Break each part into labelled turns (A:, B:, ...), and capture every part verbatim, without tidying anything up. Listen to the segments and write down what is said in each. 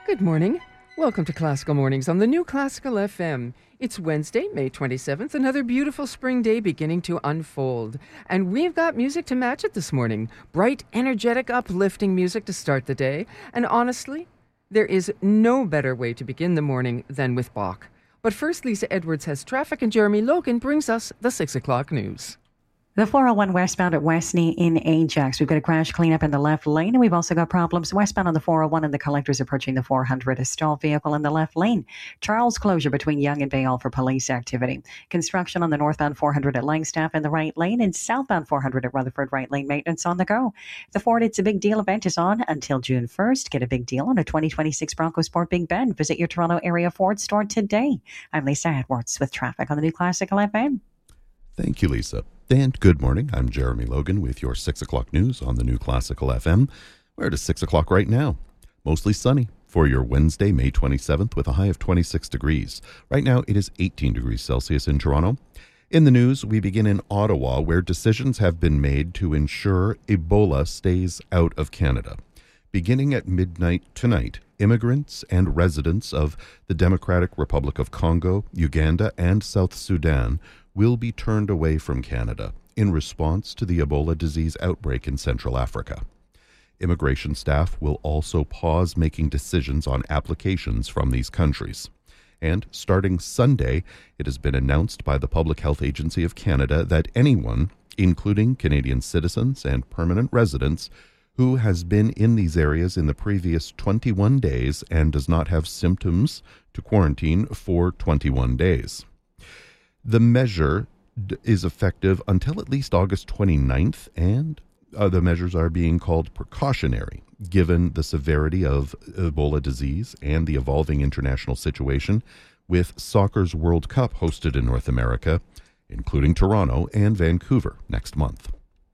A: Good morning. Welcome to Classical Mornings on the new Classical F M. It's Wednesday, May twenty-seventh, another beautiful spring day beginning to unfold. And we've got music to match it this morning. Bright, energetic, uplifting music to start the day. And honestly, there is no better way to begin the morning than with Bach. But first, Lisa Edwards has traffic and Jeremy Logan brings us the six o'clock news.
B: The four oh one westbound at Westney in Ajax. We've got a crash cleanup in the left lane, and we've also got problems westbound on the four oh one and the collectors approaching the four hundred. A stalled vehicle in the left lane. Charles closure between Yonge and Bayall for police activity. Construction on the northbound four hundred at Langstaff in the right lane, and southbound four hundred at Rutherford right lane maintenance on the go. The Ford It's a Big Deal event is on until June first. Get a big deal on a twenty twenty-six Bronco Sport Big Ben. Visit your Toronto area Ford store today. I'm Lisa Edwards with traffic on the new Classical F M.
C: Thank you, Lisa. And good morning. I'm Jeremy Logan with your six o'clock news on the new Classical F M. We're at six o'clock right now. Mostly sunny for your Wednesday, May twenty-seventh, with a high of twenty-six degrees. Right now, it is eighteen degrees Celsius in Toronto. In the news, we begin in Ottawa, where decisions have been made to ensure Ebola stays out of Canada. Beginning at midnight tonight, immigrants and residents of the Democratic Republic of Congo, Uganda, and South Sudan will be turned away from Canada in response to the Ebola disease outbreak in Central Africa. Immigration staff will also pause making decisions on applications from these countries. And starting Sunday, it has been announced by the Public Health Agency of Canada that anyone, including Canadian citizens and permanent residents, who has been in these areas in the previous twenty-one days and does not have symptoms, to quarantine for twenty-one days. The measure d- is effective until at least August twenty-ninth, and uh, the measures are being called precautionary, given the severity of Ebola disease and the evolving international situation, with soccer's World Cup hosted in North America, including Toronto and Vancouver next month.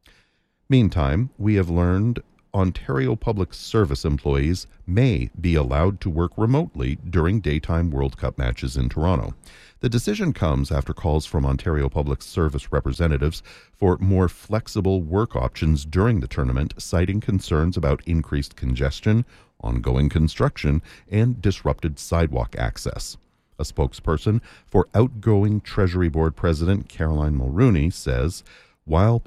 C: Meantime, we have learned Ontario Public Service employees may be allowed to work remotely during daytime World Cup matches in Toronto. The decision comes after calls from Ontario Public Service representatives for more flexible work options during the tournament, citing concerns about increased congestion, ongoing construction, and disrupted sidewalk access. A spokesperson for outgoing Treasury Board President Caroline Mulrooney says, while